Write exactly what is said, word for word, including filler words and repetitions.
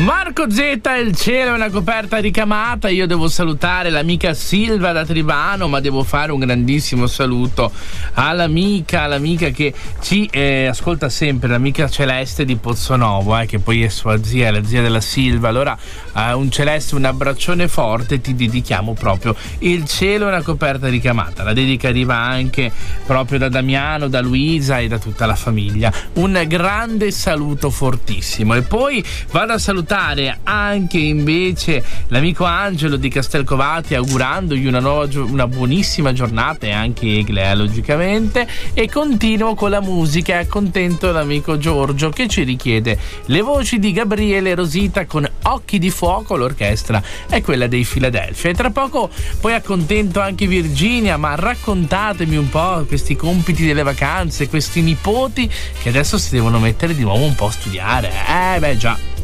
Marco Zeta, il cielo è una coperta ricamata. Io devo salutare l'amica Silva da Trivano, ma devo fare un grandissimo saluto all'amica, all'amica che ci eh, ascolta sempre, l'amica Celeste di Pozzonovo, eh, che poi è sua zia, la zia della Silva. Allora, eh, un Celeste, un abbraccione forte, ti dedichiamo proprio il cielo è una coperta ricamata. La dedica arriva anche proprio da Damiano, da Luisa e da tutta la famiglia. Un grande saluto fortissimo. E poi vado a salutare anche invece l'amico Angelo di Castelcovati, augurandogli una nuova una buonissima giornata, e anche Eglea logicamente. E continuo con la musica e accontento l'amico Giorgio che ci richiede le voci di Gabriele Rosita con Occhi di Fuoco. L'orchestra è quella dei Philadelphia. E tra poco poi accontento anche Virginia. Ma raccontatemi un po' questi compiti delle vacanze, questi nipoti che adesso si devono mettere di nuovo un po' a studiare. Eh beh già.